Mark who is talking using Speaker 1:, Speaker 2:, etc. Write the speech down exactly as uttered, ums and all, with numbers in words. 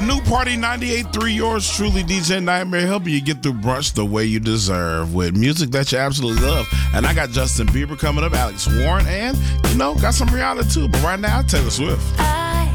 Speaker 1: New Party ninety-eight point three, yours truly, D J Nightmare, helping you get through brunch the way you deserve with music that you absolutely love. And I got Justin Bieber coming up, Alex Warren, and, you know, got some Rihanna too. But right now, Taylor Swift.